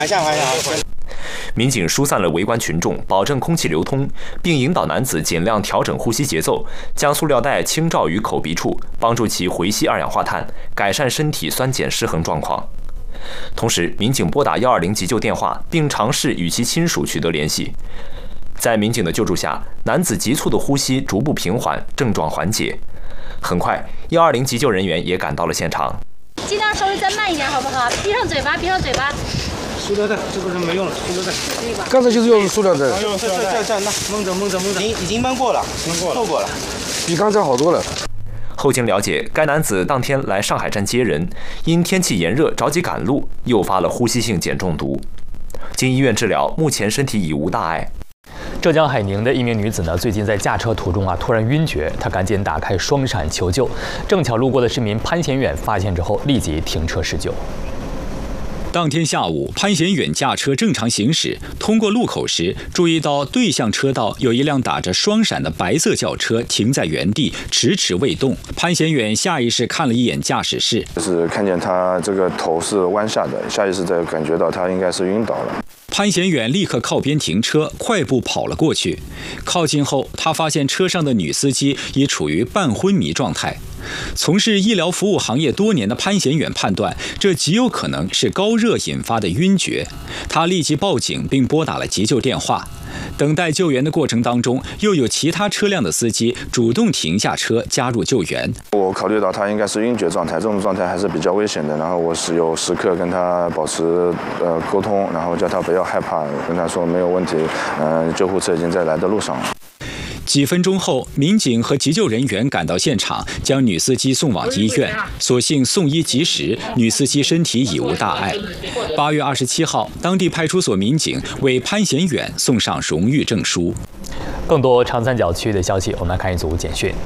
拿下。 民警疏散了围观群众，保证空气流通，并引导男子尽量调整呼吸节奏，将塑料袋轻罩于口鼻处，帮助其回吸二氧化碳，改善身体酸碱失衡状况。同时，民警拨打120急救电话，并尝试与其亲属取得联系。在民警的救助下，男子急促的呼吸逐步平缓，症状缓解。很快，120急救人员也赶到了现场。 尽量稍微再慢一点，好不好？闭上嘴巴，闭上嘴巴。 塑料袋这个是没用了，塑料袋。 刚才就是用塑料袋。 这，那蒙着，已经闷过了，透过了， 比刚才好多了。 后经了解，该男子当天来上海站接人，因天气炎热着急赶路，诱发了呼吸性碱中毒。经医院治疗，目前身体已无大碍。 浙江海宁的一名女子呢，最近在驾车途中突然晕厥，她赶紧打开双闪求救，正巧路过的市民潘显远发现之后，立即停车施救。 当天下午，潘显远驾车正常行驶，通过路口时，注意到对向车道有一辆打着双闪的白色轿车停在原地，迟迟未动。潘显远下意识看了一眼驾驶室， 就是看见他这个头是弯下的，下意识的感觉到他应该是晕倒了。 潘显远立刻靠边停车，快步跑了过去。靠近后，他发现车上的女司机已处于半昏迷状态。从事医疗服务行业多年的潘显远判断，这极有可能是高热引发的晕厥。他立即报警并拨打了急救电话。等待救援的过程当中，又有其他车辆的司机主动停下车加入救援。 我考虑到他应该是晕厥状态，这种状态还是比较危险的。然后我是有时刻跟他保持沟通，然后叫他不要害怕，跟他说没有问题，救护车已经在来的路上了。 几分钟后，民警和急救人员赶到现场，将女司机送往医院。所幸送医及时，女司机身体已无大碍。8月27号，当地派出所民警为潘显远送上荣誉证书。 更多长三角区域的消息，我们来看一组简讯。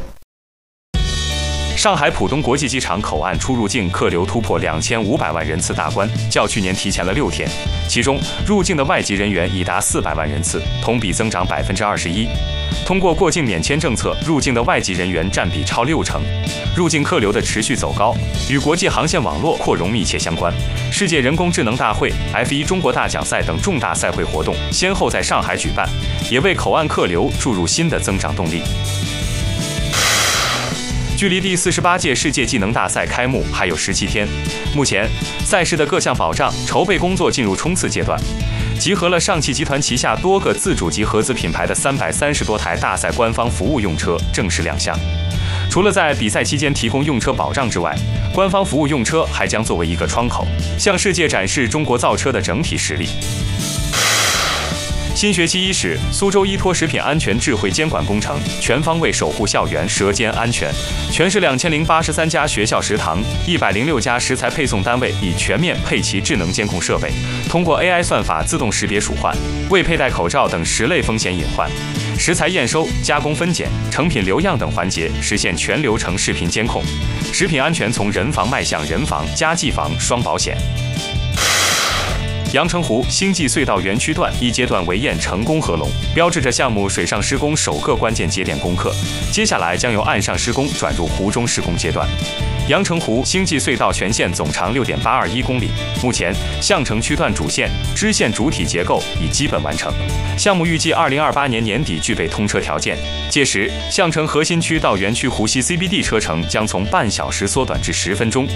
上海浦东国际机场口岸出入境客流突破2500万人次大关，较去年提前了6天。其中，入境的外籍人员已达400万人次，同比增长21%。通过过境免签政策入境的外籍人员占比超60%。入境客流的持续走高，与国际航线网络扩容密切相关。世界人工智能大会、F1 中国大奖赛等重大赛会活动先后在上海举办，也为口岸客流注入新的增长动力。距离第48届世界技能大赛开幕还有17天，目前赛事的各项保障筹备工作进入冲刺阶段，集合了上汽集团旗下多个自主及合资品牌的330多台大赛官方服务用车正式亮相。除了在比赛期间提供用车保障之外，官方服务用车还将作为一个窗口，向世界展示中国造车的整体实力。新学期伊始，苏州依托食品安全智慧监管工程，全方位守护校园舌尖安全。全市2083家学校食堂、106家食材配送单位已全面配齐智能监控设备，通过 AI 算法自动识别鼠患、未佩戴口罩等10类风险隐患。食材验收、加工分拣、成品留样等环节实现全流程视频监控，食品安全从人防迈向人防加技防双保险。阳澄湖星际隧道园区段一阶段围堰成功合龙，标志着项目水上施工首个关键节点攻克。接下来将由岸上施工转入湖中施工阶段。阳澄湖星际隧道全线总长6.821公里，目前相城区段主线、支线主体结构已基本完成。项目预计2028年年底具备通车条件，届时相城核心区到园区湖西 CBD 车程将从半小时缩短至10分钟。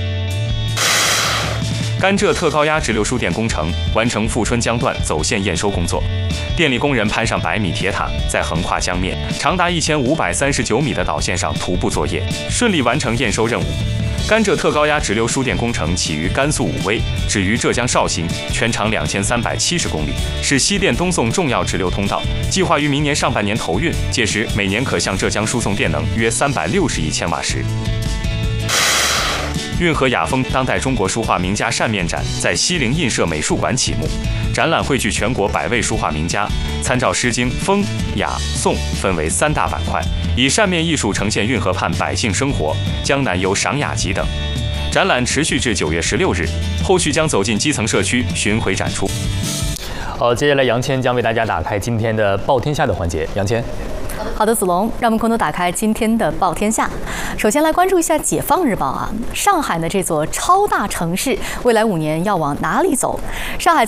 甘蔗特高压直流输电工程完成富春江段走线验收工作，电力工人攀上100米铁塔，在横跨江面长达1539米的导线上徒步作业，顺利完成验收任务。甘蔗特高压直流输电工程起于甘肃武威，止于浙江绍兴，全长2370公里，是西电东送重要直流通道，计划于明年上半年投运，届时每年可向浙江输送电能约360亿千瓦时。运河雅风当代中国书画名家扇面展在西泠印社美术馆启幕，展览汇聚全国100位书画名家，参照《诗经》风、雅、颂，分为3大板块，以扇面艺术呈现运河畔百姓生活、江南游赏雅集等。展览持续至9月16日，后续将走进基层社区巡回展出。 好，接下来杨谦将为大家打开今天的报天下的环节。杨谦。 好的，子龙，让我们共同打开今天的报天下。首先来关注一下《解放日报》啊，上海的这座超大城市，未来5年要往哪里走？上海